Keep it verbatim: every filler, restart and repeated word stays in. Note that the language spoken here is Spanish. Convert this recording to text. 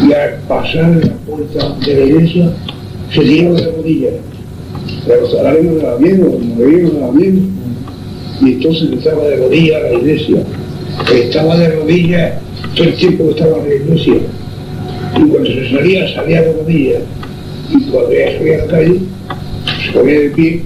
y al pasar la puerta de la iglesia se tiraba de rodillas. Pero los salarios no le daban miedo, los modelos no le daban miedo. Y entonces estaba de rodillas a la iglesia. Estaba de rodillas todo el tiempo que estaba en la iglesia. Y cuando se salía, salía de rodillas. Y cuando ya salía a la calle, se ponía de pie